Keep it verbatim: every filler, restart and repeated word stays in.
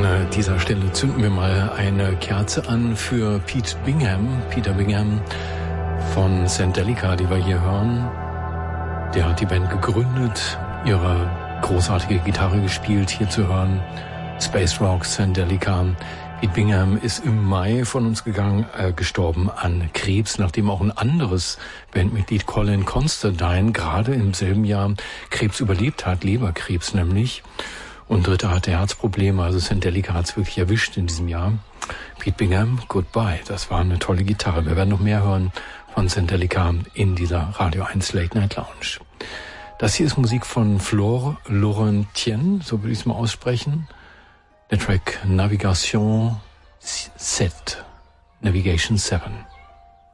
An dieser Stelle zünden wir mal eine Kerze an für Pete Bingham, Peter Bingham von Sandelica, die wir hier hören. Der hat die Band gegründet, ihre großartige Gitarre gespielt, hier zu hören. Space Rock, Sandelica. Pete Bingham ist im Mai von uns gegangen, äh, gestorben an Krebs, nachdem auch ein anderes Bandmitglied, Colin Constantine, gerade im selben Jahr Krebs überlebt hat, Leberkrebs nämlich. Und Dritter hatte Herzprobleme, also Sandelica hat es wirklich erwischt in diesem Jahr. Pete Bingham, goodbye. Das war eine tolle Gitarre. Wir werden noch mehr hören von Sandelica in dieser Radio eins Late Night Lounge. Das hier ist Musik von Flore Laurentien, so würde ich es mal aussprechen. Der Track Navigation sieben, Navigation sieben.